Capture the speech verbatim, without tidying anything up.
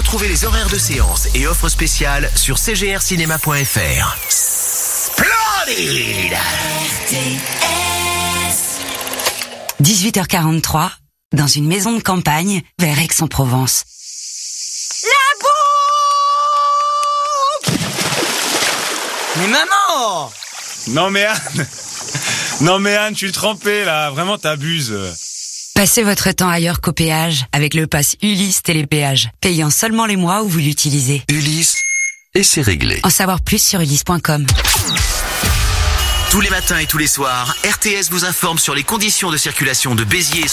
Retrouvez les horaires de séance et offres spéciales sur c g r cinéma point f r. Splendide! dix-huit heures quarante-trois, dans une maison de campagne, vers Aix-en-Provence. La bombe! Mais maman! Non mais Anne, non mais Anne, tu es trempée là, vraiment t'abuses. Passez votre temps ailleurs qu'au péage avec le pass Ulysse Télépéage, payant seulement les mois où vous l'utilisez. Ulysse, et c'est réglé. En savoir plus sur ulysse point com. Tous les matins et tous les soirs, R T S vous informe sur les conditions de circulation de Béziers et son